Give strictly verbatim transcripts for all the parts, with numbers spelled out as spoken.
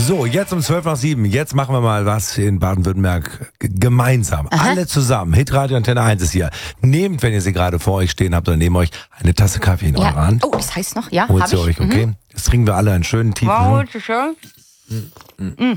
So, jetzt um zwölf nach sieben. Jetzt machen wir mal was in Baden-Württemberg g- gemeinsam. Aha. Alle zusammen. Hitradio Antenne eins ist hier. Nehmt, wenn ihr sie gerade vor euch stehen habt, oder neben euch eine Tasse Kaffee in eurer Ja. Hand. Oh, das heißt noch, ja, Holt hab sie ich. euch, okay? Mhm. Jetzt trinken wir alle einen schönen tiefen. Wow, das ist schön. Mhm.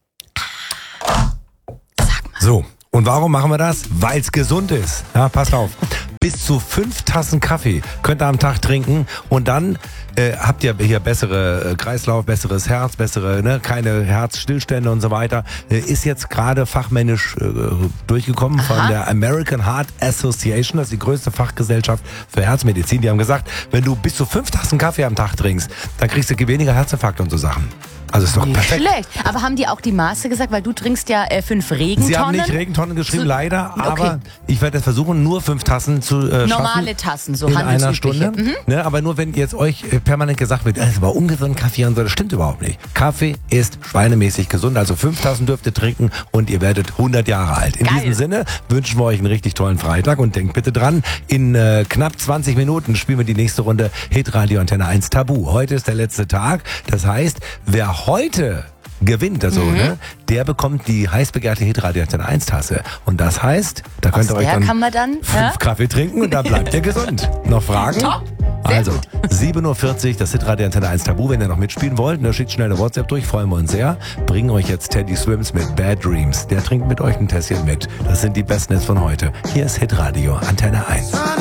So, und warum machen wir das? Weil es gesund ist. Ja, passt auf. Bis zu fünf Tassen Kaffee könnt ihr am Tag trinken und dann äh, habt ihr hier bessere äh, Kreislauf, besseres Herz, bessere, ne, keine Herzstillstände und so weiter. Äh, ist jetzt gerade fachmännisch äh, durchgekommen von Aha. der American Heart Association. Das ist die größte Fachgesellschaft für Herzmedizin. Die haben gesagt, wenn du bis zu fünf Tassen Kaffee am Tag trinkst, dann kriegst du weniger Herzinfarkte und so Sachen. Also ist doch Nicht perfekt. schlecht. Aber haben die auch die Maße gesagt, weil du trinkst ja äh, fünf Regentonnen? Sie haben nicht Regentonnen geschrieben, Zu- leider, aber Okay. ich werde versuchen, nur fünf Tassen zu äh, Normale schaffen. Tassen, so in einer handelsübliche. Stunde. Mhm. Ne, aber nur wenn jetzt euch äh, permanent gesagt wird, das war ungesund Kaffee und so, das stimmt überhaupt nicht. Kaffee ist schweinemäßig gesund, also fünf Tassen dürft ihr trinken und ihr werdet hundert Jahre alt. In Geil. diesem Sinne wünschen wir euch einen richtig tollen Freitag und denkt bitte dran, in äh, knapp zwanzig Minuten spielen wir die nächste Runde Hitradio Antenne eins Tabu. Heute ist der letzte Tag, das heißt, wer heute gewinnt, also, Mhm. ne, der bekommt die heiß begehrte Hitradio Antenne eins Tasse. Und das heißt, da könnt ihr Aus euch der dann kann man dann, fünf ja? Kaffee trinken und da bleibt ihr gesund. Noch Fragen? Top. Sehr Also, sieben Uhr vierzig, das Hitradio Antenne eins Tabu. Wenn ihr noch mitspielen wollt, ne, schickt schnell eine WhatsApp durch, freuen wir uns sehr. Bringen euch jetzt Teddy Swims mit Bad Dreams. Der trinkt mit euch ein Tässchen mit. Das sind die Besten Hits von heute. Hier ist Hitradio Antenne eins.